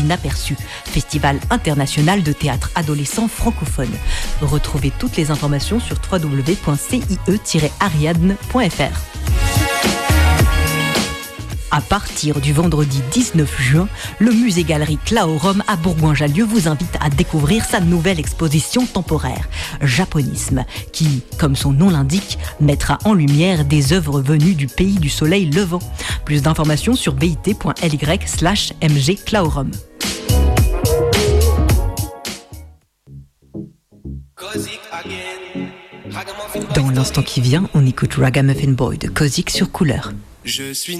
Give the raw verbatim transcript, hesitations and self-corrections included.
inaperçu. Festival international de théâtre adolescent francophone. Retrouvez toutes les informations sur w w w point c i e tiret ariadne point f r. À partir du vendredi dix-neuf juin, le musée-galerie Claorum à Bourgoin-Jallieu vous invite à découvrir sa nouvelle exposition temporaire, Japonisme, qui, comme son nom l'indique, mettra en lumière des œuvres venues du pays du soleil levant. Plus d'informations sur bit point l y slash m g claorum. Dans l'instant qui vient, on écoute Ragamuffin Boy de Kozik sur Couleur. Je suis